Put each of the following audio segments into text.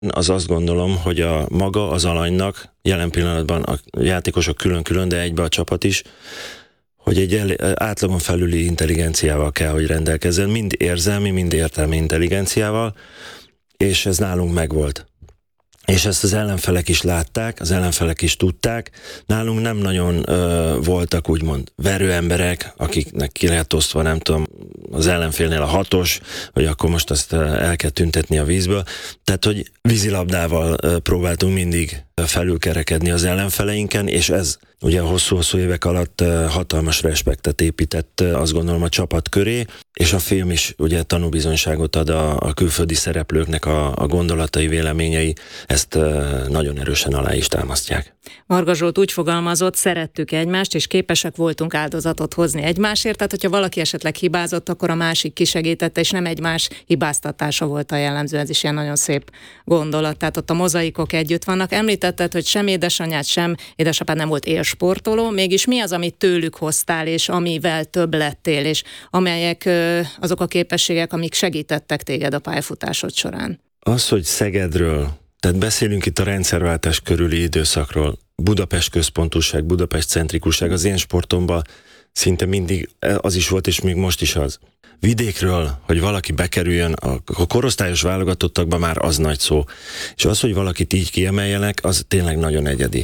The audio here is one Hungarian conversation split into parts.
Az azt gondolom, hogy a maga az alanynak, jelen pillanatban a játékosok külön-külön, de egybe a csapat is, hogy egy átlagon felüli intelligenciával kell, hogy rendelkezzen, mind érzelmi, mind értelmi intelligenciával, és ez nálunk megvolt. És ezt az ellenfelek is látták, az ellenfelek is tudták. Nálunk nem nagyon voltak úgymond verőemberek, akiknek ki lehet osztva, nem tudom, az ellenfélnél a 6-os, vagy akkor most azt el kell tüntetni a vízből. Tehát, hogy vízilabdával próbáltunk mindig felülkerekedni az ellenfeleinken, és ez ugye a hosszú-hosszú évek alatt hatalmas respektet épített, azt gondolom, a csapat köré, és a film is ugye tanúbizonyságot ad a külföldi szereplőknek a gondolatai, véleményei, ezt nagyon erősen alá is támasztják. Varga Zsolt úgy fogalmazott, szerettük egymást, és képesek voltunk áldozatot hozni egymásért, tehát hogyha valaki esetleg hibázott, akkor a másik kisegítette, és nem egymás hibáztatása volt a jellemző, ez is ilyen nagyon szép gondolat, tehát ott a mozaikok együtt vannak. Említetted, hogy sem édesanyád, sem édesapád nem volt élsportoló, mégis mi az, amit tőlük hoztál, és amivel több lettél, és amelyek azok a képességek, amik segítettek téged a pályafutásod során? Az, hogy Szegedről, tehát beszélünk itt a rendszerváltás körüli időszakról, Budapest központúság, Budapest centrikusság, az én sportomban szinte mindig az is volt, és még most is az. Vidékről, hogy valaki bekerüljön, a korosztályos válogatottakban már az nagy szó. És az, hogy valakit így kiemeljenek, az tényleg nagyon egyedi.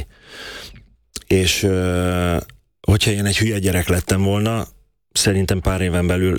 És hogyha én egy hülye gyerek lettem volna, szerintem pár éven belül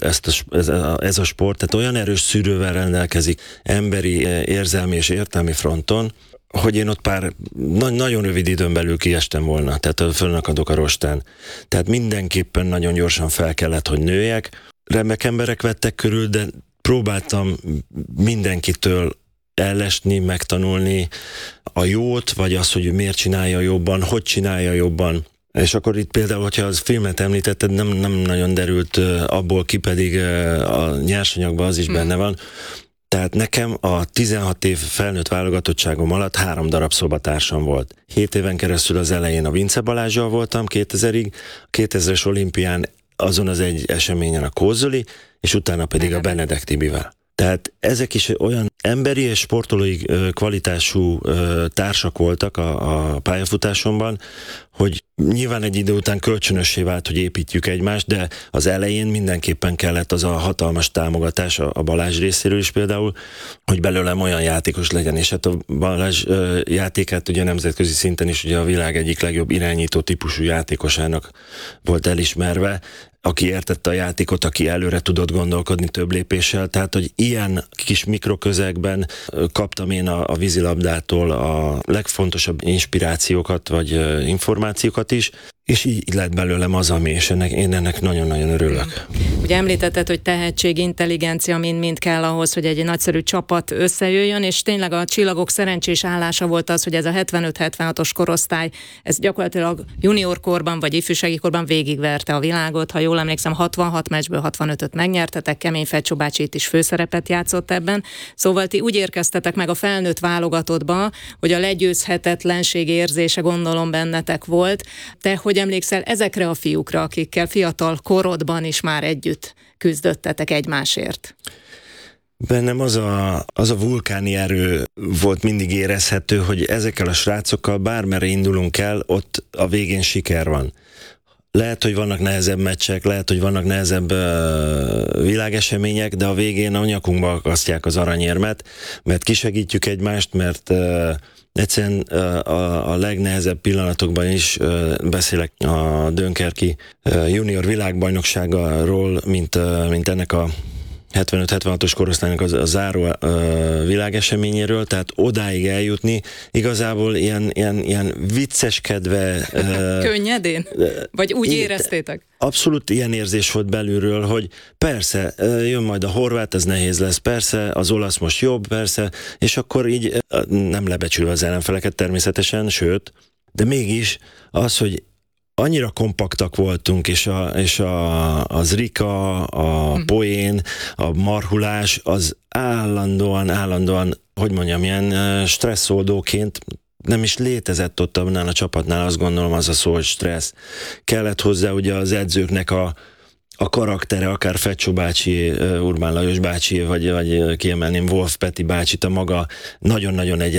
ez a sport, tehát olyan erős szűrővel rendelkezik emberi, érzelmi és értelmi fronton, hogy én ott nagyon rövid időn belül kiestem volna, tehát fölnakadok a rostán. Tehát mindenképpen nagyon gyorsan fel kellett, hogy nőjek. Remek emberek vettek körül, de próbáltam mindenkitől ellesni, megtanulni a jót, vagy azt, hogy miért csinálja jobban, hogy csinálja jobban. És akkor itt például, hogyha az filmet említetted, nem nagyon derült abból ki, pedig a nyersanyagban az is benne van. Tehát nekem a 16 év felnőtt válogatottságom alatt 3 darab szobatársam volt. 7 éven keresztül az elején a Vince Balázsjal voltam 2000-ig, a 2000-es olimpián azon az egy eseményen a Kózzoli, és utána pedig a Benedek Tibivel. Tehát ezek is olyan emberi és sportolói kvalitású társak voltak a pályafutásomban, hogy nyilván egy idő után kölcsönössé vált, hogy építjük egymást, de az elején mindenképpen kellett az a hatalmas támogatás a Balázs részéről is például, hogy belőlem olyan játékos legyen, és hát a Balázs játékát ugye nemzetközi szinten is ugye a világ egyik legjobb irányító típusú játékosának volt elismerve, aki értette a játékot, aki előre tudott gondolkodni több lépéssel, tehát, hogy ilyen kis mikroközegben kaptam én a vízilabdától a legfontosabb inspirációkat, vagy információkat is, és így lett belőlem az, ami, és én ennek nagyon-nagyon örülök. Ugye említetted, hogy tehetség, intelligencia mind kell ahhoz, hogy egy nagyszerű csapat összejöjjön, és tényleg a Csillagok szerencsés állása volt az, hogy ez a 75-76-os korosztály, ez gyakorlatilag juniorkorban vagy ifjúsági korban végigverte a világot. Ha jól emlékszem, 66 meccsből 65-öt megnyertetek, Kemény Feccsó bácsi itt is főszerepet játszott ebben. Szóval ti úgy érkeztetek meg a felnőtt válogatottba, hogy a legyőzhetetlenség érzése gondolom bennetek volt. Te hogy emlékszel ezekre a fiúkra, akikkel fiatal korodban is már együtt küzdöttetek egymásért? Bennem az a vulkáni erő volt mindig érezhető, hogy ezekkel a srácokkal bármerre indulunk el, ott a végén siker van. Lehet, hogy vannak nehezebb meccsek, lehet, hogy vannak nehezebb világesemények, de a végén a nyakunkba akasztják az aranyérmet, mert kisegítjük egymást, mert egyszerűen a legnehezebb pillanatokban is beszélek a Dunkerque junior világbajnokságáról, mint ennek a 75-76-os korosztálynak a záró világeseményéről, tehát odáig eljutni, igazából ilyen vicceskedve... Könnyedén? Vagy úgy éreztétek? Abszolút ilyen érzés volt belülről, hogy persze, jön majd a horvát, ez nehéz lesz, persze, az olasz most jobb, persze, és akkor így nem lebecsülve az ellenfeleket természetesen, sőt, de mégis az, hogy annyira kompaktak voltunk, és az rika, a poén, a marhulás, az állandóan, hogy mondjam, ilyen stresszoldóként nem is létezett ott a csapatnál, azt gondolom, az a szó, hogy stressz. Kellett hozzá ugye az edzőknek a karaktere, akár Fecsó bácsi, Urbán Lajos bácsi, vagy kiemelném Wolf Peti bácsit, a maga nagyon-nagyon